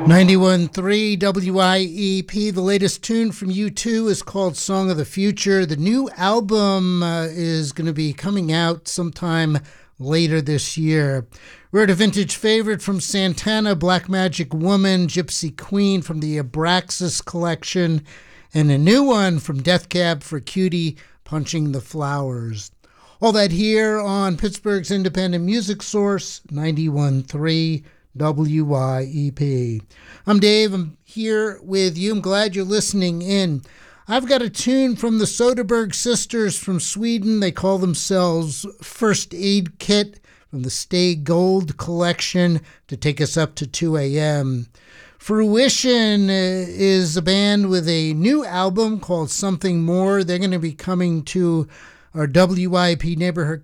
91.3 WIEP. The latest tune from U2 is called Song of the Future. The new album is going to be coming out sometime later this year. We heard a vintage favorite from Santana, Black Magic Woman, Gypsy Queen from the Abraxas collection, and a new one from Death Cab for Cutie, Punching the Flowers. All that here on Pittsburgh's independent music source, 91.3 WIEP. I'm Dave. I'm here with you. I'm glad you're listening in. I've got a tune from the Soderbergh sisters from Sweden. They call themselves First Aid Kit from the Stay Gold collection to take us up to 2 a.m. Fruition is a band with a new album called Something More. They're going to be coming to our WIP Neighborhood